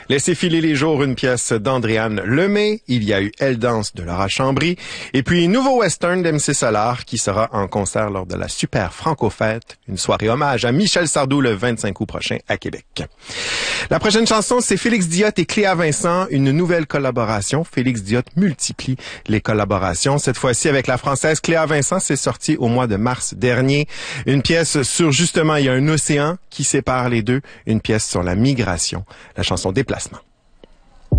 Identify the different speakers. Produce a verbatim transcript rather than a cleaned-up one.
Speaker 1: Laissez filer les jours, une pièce d'Andréane Lemay. Il y a eu Elle danse de Laura Chambry. Et puis, nouveau western d'M C Solar qui sera en concert lors de la Super Franco-Fête, une soirée hommage à Michel Sardou le vingt-cinq août prochain à Québec. La prochaine chanson, c'est Félix Diot et Cléa Vincent, une nouvelle collaboration. Félix Diot multiplie les collaborations. Cette fois-ci avec la Française Cléa Vincent, c'est sorti au mois de mars dernier. Une pièce sur, justement, il y a un océan qui sépare les deux. Une pièce sur la migration. La chanson Déplacement.